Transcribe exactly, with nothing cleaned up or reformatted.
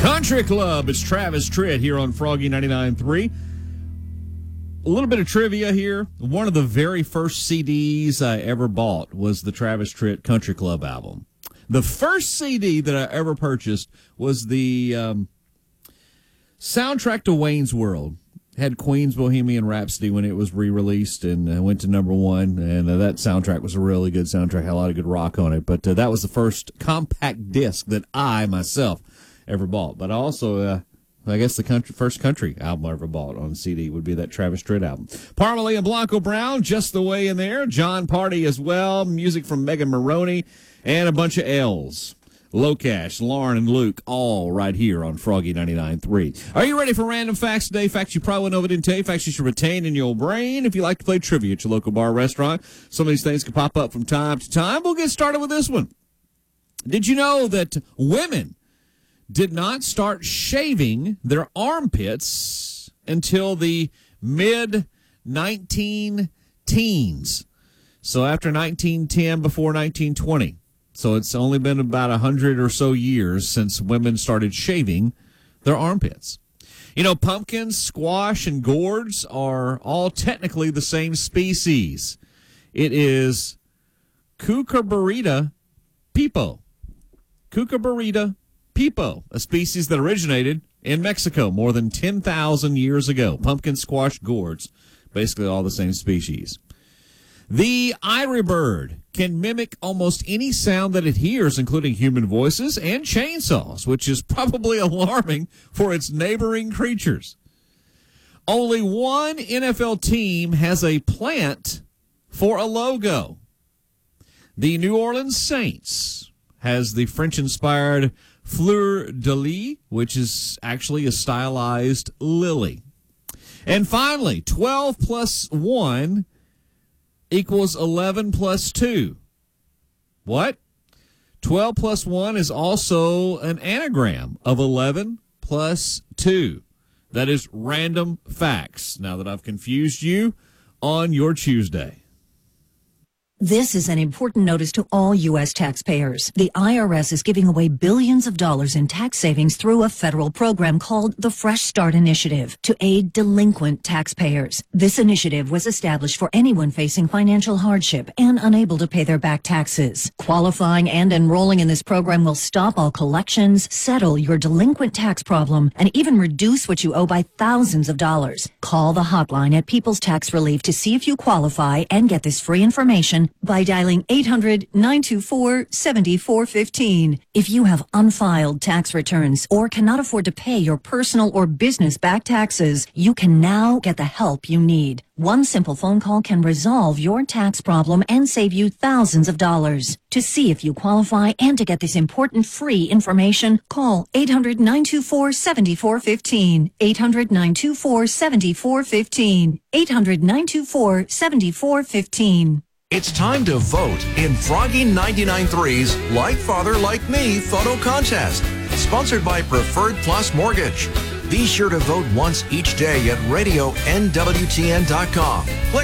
Country Club. It's Travis Tritt here on Froggy ninety-nine point three. A little bit of trivia here. One of the very first C Ds I ever bought was the Travis Tritt Country Club album. The first C D that I ever purchased was the um, soundtrack to Wayne's World. Had Queen's Bohemian Rhapsody when it was re-released and uh, went to number one. And uh, that soundtrack was a really good soundtrack. Had a lot of good rock on it. But uh, that was the first compact disc that I, myself, ever bought. But also, uh, I guess the country, first country album I ever bought on C D would be that Travis Tritt album. Parmalee and Blanco Brown, Just the Way in There. John Party as well. Music from Megan Maroney. And a bunch of L's. Locash, Lauren, and Luke, all right here on Froggy ninety-nine point three. Are you ready for random facts today? Facts you probably know but didn't tell you. Facts you should retain in your brain if you like to play trivia at your local bar or restaurant. Some of these things can pop up from time to time. We'll get started with this one. Did you know that women did not start shaving their armpits until the mid nineteen teens? So after nineteen ten, before nineteen twenty. So it's only been about a hundred or so years since women started shaving their armpits. You know, pumpkins, squash, and gourds are all technically the same species. It is Cucurbita pepo. Cucurbita pepo, a species that originated in Mexico more than ten thousand years ago. Pumpkin, squash, gourds, basically all the same species. The Ivory bird can mimic almost any sound that it hears, including human voices and chainsaws, which is probably alarming for its neighboring creatures. Only one N F L team has a plant for a logo. The New Orleans Saints has the French-inspired fleur de lis, which is actually a stylized lily. And finally, twelve plus one equals eleven plus two. What? twelve plus one is also an anagram of eleven plus two. That is random facts. Now that I've confused you on your Tuesday. This is an important notice to all U S taxpayers. The I R S is giving away billions of dollars in tax savings through a federal program called the Fresh Start Initiative to aid delinquent taxpayers. This initiative was established for anyone facing financial hardship and unable to pay their back taxes. Qualifying and enrolling in this program will stop all collections, settle your delinquent tax problem, and even reduce what you owe by thousands of dollars. Call the hotline at People's Tax Relief to see if you qualify and get this free information by dialing eight hundred, nine two four, seven four one five. If you have unfiled tax returns or cannot afford to pay your personal or business back taxes, you can now get the help you need. One simple phone call can resolve your tax problem and save you thousands of dollars. To see if you qualify and to get this important free information, call eight hundred, nine two four, seven four one five. eight hundred, nine two four, seven four one five. eight hundred, nine two four, seven four one five. It's time to vote in Froggy ninety-nine point three's Like Father Like Me photo contest, sponsored by Preferred Plus Mortgage. Be sure to vote once each day at radio N W T N dot com.